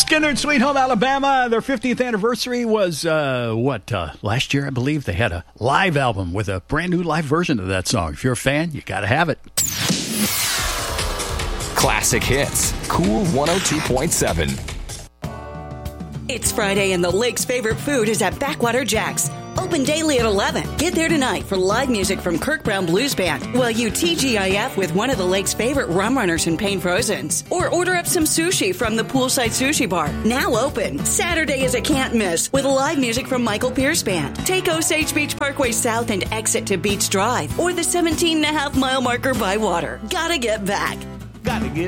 Skynyrd, Sweet Home Alabama. Their 50th anniversary was, last year, I believe. They had a live album with a brand new live version of that song. If you're a fan, you got to have it. Classic hits. Cool 102.7. It's Friday and the lake's favorite food is at Backwater Jack's. Open daily at 11. Get there tonight for live music from Kirk Brown Blues Band while you TGIF with one of the lake's favorite rum runners and Pain Frozens. Or order up some sushi from the Poolside Sushi Bar. Now open. Saturday is a can't miss with live music from Michael Pierce Band. Take Osage Beach Parkway South and exit to Beach Drive or the 17.5-mile marker by water. Gotta get back. Gotta get